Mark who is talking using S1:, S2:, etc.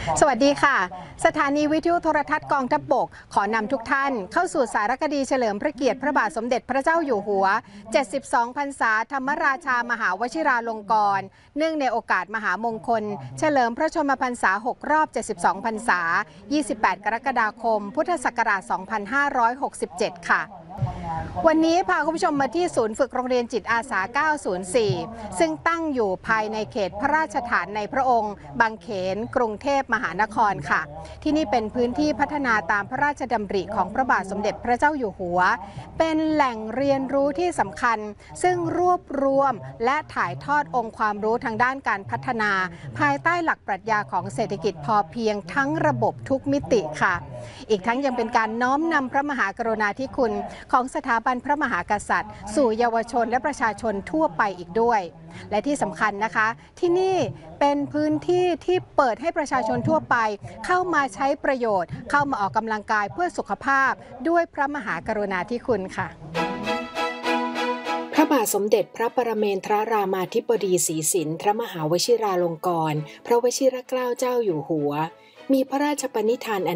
S1: สวัสดีค่ะสถานีวิทยุโทรทัศน์กองทัพบกขอนำทุกท่านเข้าสู่สารคดีเฉลิมพระเกียรติพระบาทสมเด็จพระเจ้าอยู่หัว72พรรษาธรรมราชามหาวชิราลงกรณ์เนื่องในโอกาสมหามงคลเฉลิมพระชนมพรรษา6รอบ72พรรษา28กรกฎาคมพุทธศักราช2567ค่ะวันนี้พาคุณผู้ชมมาที่ศูนย์ฝึกโรงเรียนจิตอาสา904ซึ่งตั้งอยู่ภายในเขตพระราชฐานในพระองค์บางเขนกรุงเทพมหานครค่ะที่นี่เป็นพื้นที่พัฒนาตามพระราชดำริของพระบาทสมเด็จพระเจ้าอยู่หัวเป็นแหล่งเรียนรู้ที่สำคัญซึ่งรวบรวมและถ่ายทอดองค์ความรู้ทางด้านการพัฒนาภายใต้หลักปรัชญาของเศรษฐกิจพอเพียงทั้งระบบทุกมิติค่ะอีกทั้งยังเป็นการน้อมนำพระมหากรุณาธิคุณของสถาบันพระมหากษัตริย์สู่เยาวชนและประชาชนทั่วไปอีกด้วยและที่สำคัญนะคะที่นี่เป็นพื้นที่ที่เปิดให้ประชาชนทั่วไปเข้ามาใช้ประโยชน์เข้ามาออกกำลังกายเพื่อสุขภาพด้วยพระมหากรุณาธิคุณค่ะพระบาทสมเด็จพระปรเมนทรรามาธิบดีศรีสินทรมหาวชิราลงกรณ์พระวชิรเกล้าเจ้าอยู่หัวมีพระราชปณิธาน